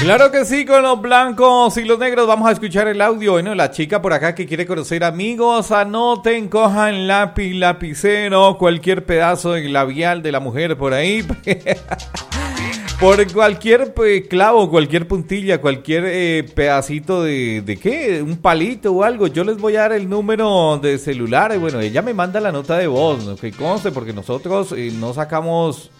Claro que sí, con los blancos y los negros vamos a escuchar el audio. Bueno, la chica por acá que quiere conocer amigos, anoten, cojan lápiz, lapicero, cualquier pedazo de labial de la mujer por ahí. Por cualquier clavo, cualquier puntilla, cualquier pedacito de ¿qué? Un palito o algo. Yo les voy a dar el número de celular. Bueno, ella me manda la nota de voz, ¿no? Que conste, porque nosotros no sacamos...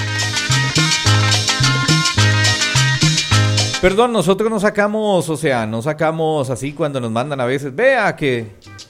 Perdón, nosotros no sacamos, o sea, no sacamos así cuando nos mandan a veces, vea que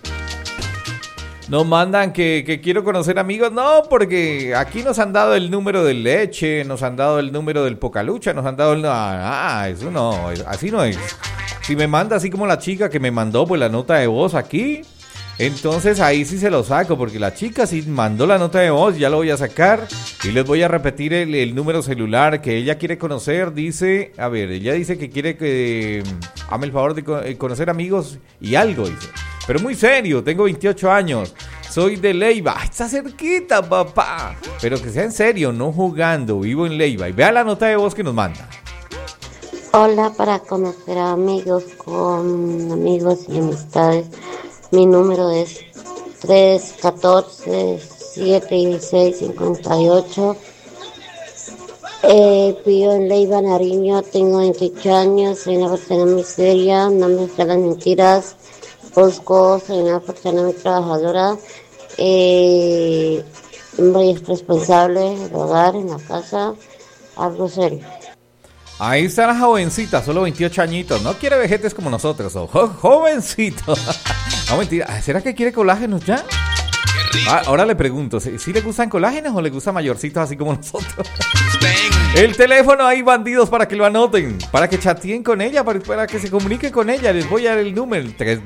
nos mandan que quiero conocer amigos, no, porque aquí nos han dado el número del leche, nos han dado el número del Pocalucha, nos han dado el... eso no, así no es. Si me manda así como la chica que me mandó pues la nota de voz aquí, entonces ahí sí se lo saco, porque la chica sí mandó la nota de voz, ya lo voy a sacar y les voy a repetir el número celular que ella quiere conocer. Dice, a ver, ella dice que quiere que hazme el favor de conocer amigos y algo, dice. Pero muy serio, tengo 28 años, soy de Leiva. ¡Ay, está cerquita, papá! Pero que sea en serio, no jugando, vivo en Leiva. Y vea la nota de voz que nos manda. Hola, para conocer a amigos con amigos y amistades. Mi número es 314-716-58. Vivo en Leiva, Nariño, tengo 28 años, soy una persona muy seria, no me gustan las mentiras, busco, soy una persona muy trabajadora, muy responsable del hogar, en la casa, algo serio. Ahí está la jovencita, solo 28 añitos, no quiere vejetes como nosotros, jovencito. No, mentira, ¿será que quiere colágenos ya? Ahora le pregunto, ¿si le gustan colágenos o le gustan mayorcitos así como nosotros? El teléfono, hay bandidos para que lo anoten, para que chateen con ella, para que se comuniquen con ella. Les voy a dar el número,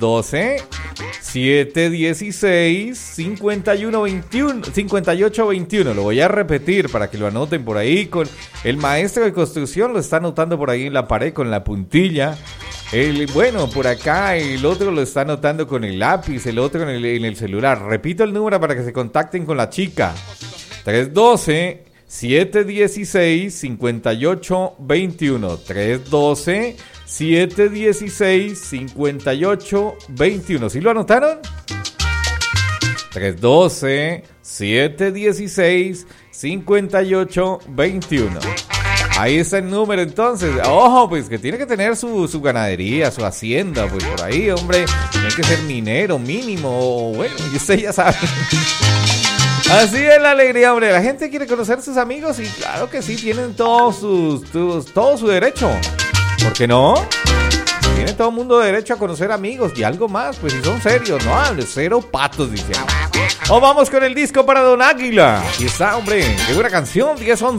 312-716-5821. Lo voy a repetir para que lo anoten por ahí. Con el maestro de construcción lo está anotando por ahí en la pared con la puntilla. Bueno, por acá el otro lo está anotando con el lápiz, el otro en el celular. Repito el número para que se contacten con la chica. 312-716-5821. 312-716-5821. ¿Sí lo anotaron? 312-716-5821. Ahí está el número entonces. Ojo, pues que tiene que tener su ganadería, su hacienda, pues por ahí, hombre. Tiene que ser minero mínimo. Bueno, y usted ya sabe. Así es la alegría, hombre. La gente quiere conocer a sus amigos y claro que sí, tienen todo su derecho. ¿Por qué no? Tiene todo el mundo derecho a conocer amigos y algo más, pues si son serios, no hables, cero patos, dice. O vamos con el disco para Don Águila. Aquí está, hombre, qué buena canción, 10-11.